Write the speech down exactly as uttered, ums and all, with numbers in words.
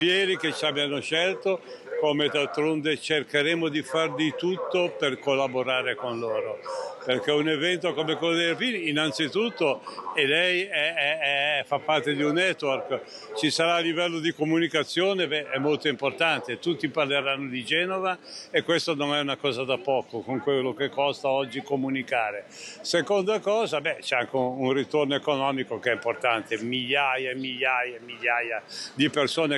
Che ci abbiano scelto, come d'altronde cercheremo di far di tutto per collaborare con loro, perché un evento come quello dei Alpini, innanzitutto, e lei è, è, è, fa parte di un network, ci sarà a livello di comunicazione, beh, è molto importante, tutti parleranno di Genova e questo non è una cosa da poco con quello che costa oggi comunicare. Seconda cosa, beh, c'è anche un ritorno economico che è importante, migliaia e migliaia e migliaia di persone